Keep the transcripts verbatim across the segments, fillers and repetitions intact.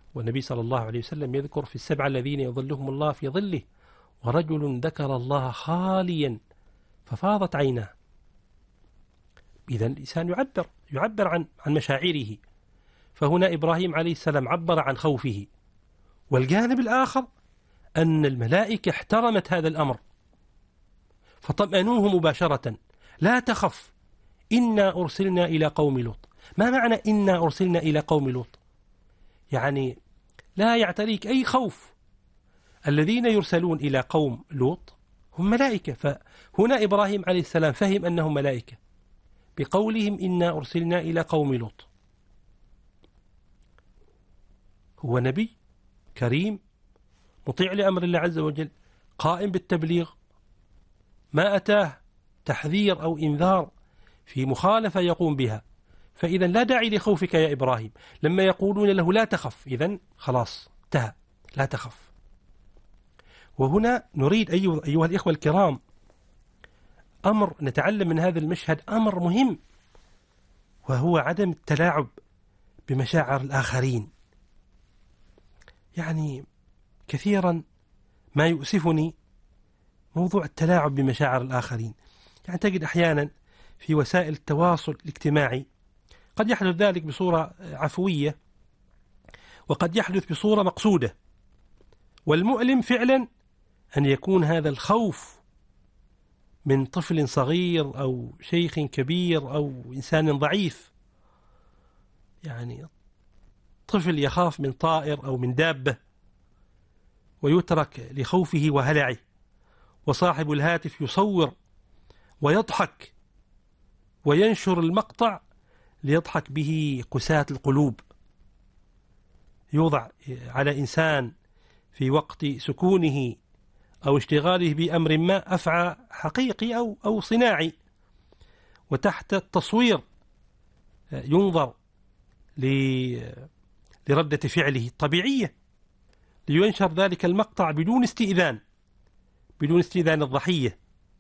والنبي صلى الله عليه وسلم يذكر في السبعة الذين يظلهم الله في ظله ورجل ذكر الله خاليا ففاضت عيناه. إذا الإنسان يعبر يعبر عن عن مشاعره، فهنا إبراهيم عليه السلام عبر عن خوفه. والجانب الآخر أن الملائكة احترمت هذا الأمر فطمأنوه مباشرة: لا تخف إنا أرسلنا إلى قوم لوط. ما معنى إنا أرسلنا إلى قوم لوط؟ يعني لا يعتريك أي خوف. الذين يرسلون إلى قوم لوط هم ملائكة، فهنا إبراهيم عليه السلام فهم أنهم ملائكة بقولهم إنا أرسلنا إلى قوم لوط. هو نبي كريم مطيع لأمر الله عز وجل، قائم بالتبليغ، ما أتاه تحذير أو إنذار في مخالفة يقوم بها، فإذا لا داعي لخوفك يا إبراهيم. لما يقولون له لا تخف، إذن خلاص انتهى، لا تخف. وهنا نريد أيها الإخوة الكرام أمر نتعلم من هذا المشهد، أمر مهم، وهو عدم التلاعب بمشاعر الآخرين. يعني كثيرا ما يؤسفني موضوع التلاعب بمشاعر الآخرين. يعني تجد أحيانا في وسائل التواصل الاجتماعي قد يحدث ذلك بصورة عفوية وقد يحدث بصورة مقصودة، والمؤلم فعلا أن يكون هذا الخوف من طفل صغير أو شيخ كبير أو إنسان ضعيف. يعني طفل يخاف من طائر أو من دابة ويترك لخوفه وهلعه، وصاحب الهاتف يصور ويضحك وينشر المقطع ليضحك به قساة القلوب. يوضع على إنسان في وقت سكونه أو اشتغاله بأمر ما، أفعى حقيقي أو أو صناعي، وتحت التصوير ينظر لردة فعله الطبيعية، لينشر ذلك المقطع بدون استئذان بدون استئذان الضحية.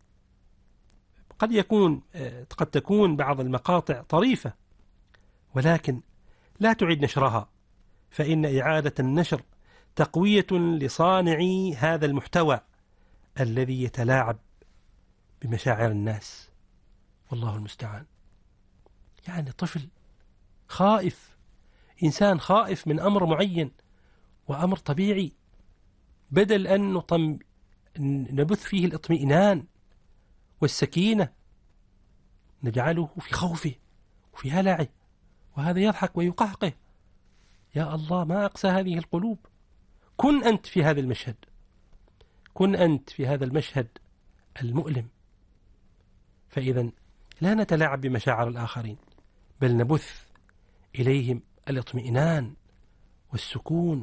قد يكون قد تكون بعض المقاطع طريفة، ولكن لا تعيد نشرها، فإن إعادة النشر تقوية لصانعي هذا المحتوى الذي يتلاعب بمشاعر الناس، والله المستعان. يعني طفل خائف، إنسان خائف من أمر معين وأمر طبيعي، بدل أن نطم نبث فيه الإطمئنان والسكينة نجعله في خوفه وفي هلعه، وهذا يضحك ويقهقه. يا الله، ما أقسى هذه القلوب. كن أنت في هذا المشهد، كن أنت في هذا المشهد المؤلم. فإذا لا نتلاعب بمشاعر الآخرين، بل نبث إليهم الاطمئنان والسكون.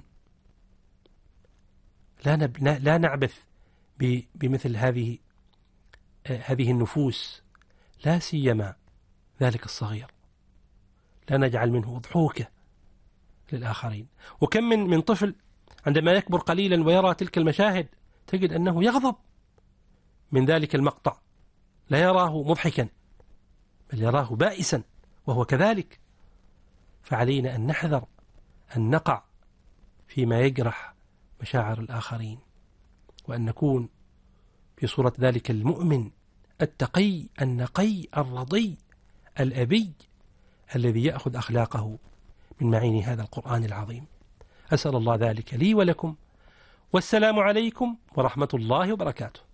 لا نب... لا نعبث ب... بمثل هذه هذه النفوس، لا سيما ذلك الصغير. لا نجعل منه أضحوكة للآخرين. وكم من من طفل عندما يكبر قليلا ويرى تلك المشاهد تجد أنه يغضب من ذلك المقطع، لا يراه مضحكا بل يراه بائسا، وهو كذلك. فعلينا أن نحذر أن نقع فيما يجرح مشاعر الآخرين، وأن نكون في صورة ذلك المؤمن التقي النقي الرضي الأبي الذي يأخذ أخلاقه من معين هذا القرآن العظيم. أسأل الله ذلك لي ولكم، والسلام عليكم ورحمة الله وبركاته.